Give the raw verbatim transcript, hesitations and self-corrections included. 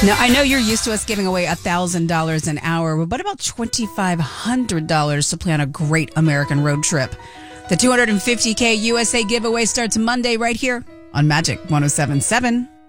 Now, I know you're used to us giving away one thousand dollars an hour, but what about twenty-five hundred dollars to plan a great American road trip? The two hundred fifty K U S A giveaway starts Monday right here on Magic one oh seven point seven.